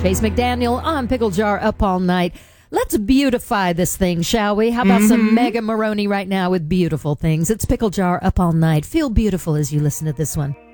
Faith McDaniel on Pickle Jar Up All Night. Let's beautify this thing, shall we? How about some Mega Maroney right now with beautiful things? It's Pickle Jar Up All Night. Feel beautiful as you listen to this one.